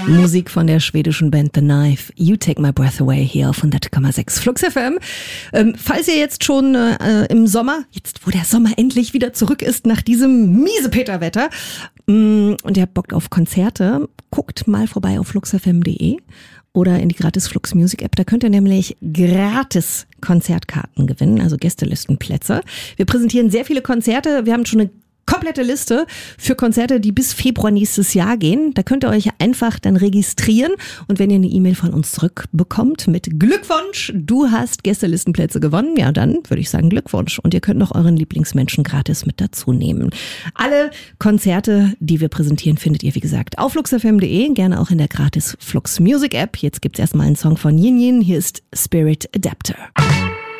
Musik von der schwedischen Band The Knife, You Take My Breath Away hier auf 100,6 Flux FM. Falls ihr jetzt schon im Sommer, jetzt wo der Sommer endlich wieder zurück ist nach diesem Miesepeter-Wetter und ihr habt Bock auf Konzerte, guckt mal vorbei auf fluxfm.de oder in die gratis Flux Music App. Da könnt ihr nämlich gratis Konzertkarten gewinnen, also Gästelistenplätze. Wir präsentieren sehr viele Konzerte. Wir haben schon eine komplette Liste für Konzerte, die bis Februar nächstes Jahr gehen. Da könnt ihr euch einfach dann registrieren und wenn ihr eine E-Mail von uns zurückbekommt mit Glückwunsch, du hast Gästelistenplätze gewonnen, ja dann würde ich sagen Glückwunsch und ihr könnt noch euren Lieblingsmenschen gratis mit dazu nehmen. Alle Konzerte, die wir präsentieren, findet ihr wie gesagt auf fluxfm.de, gerne auch in der gratis Flux Music App. Jetzt gibt's erstmal einen Song von Yin Yin, hier ist Spirit Adapter.